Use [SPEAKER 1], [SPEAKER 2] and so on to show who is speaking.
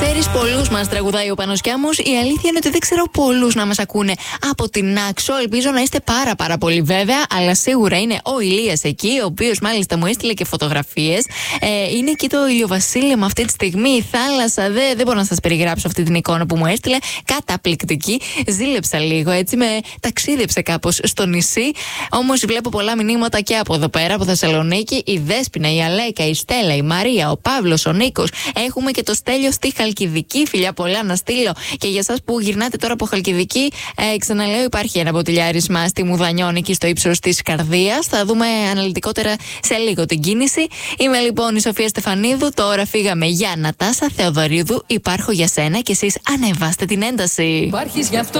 [SPEAKER 1] Ξέρεις, πολλούς μας τραγουδάει ο Πάνος Κιάμος. Η αλήθεια είναι ότι δεν ξέρω πολλούς να μας ακούνε από την Άξο. Ελπίζω να είστε πάρα πολύ βέβαια, αλλά σίγουρα είναι ο Ηλίας εκεί, ο οποίος μάλιστα μου έστειλε και φωτογραφίες. Είναι εκεί το ηλιοβασίλεμα αυτή τη στιγμή, η θάλασσα. Δεν μπορώ να σας περιγράψω αυτή την εικόνα που μου έστειλε. Καταπληκτική. Ζήλεψα λίγο, έτσι με ταξίδεψε κάπως στο νησί. Όμως βλέπω πολλά μηνύματα και από εδώ πέρα, από Θεσσαλονίκη. Η Δέσποινα, η Αλέκα, η Στέλλα, η Μαρία, ο Παύλος, ο Νίκος. Έχουμε και το Στέλιο στη Χαλκιδική. Φιλιά πολλά να στείλω. Και για εσάς που γυρνάτε τώρα από Χαλκιδική, ξαναλέω, υπάρχει ένα μποτιλιάρισμα στη Μουδανιών, εκεί στο ύψος της Καρδίας. Θα δούμε αναλυτικότερα σε λίγο την κίνηση. Είμαι λοιπόν η Σοφία Στεφανίδου. Τώρα φύγαμε για Νατάσα Θεοδωρίδου. Υπάρχω για σένα και εσείς ανεβάστε την ένταση.
[SPEAKER 2] Υπάρχεις γι' αυτό.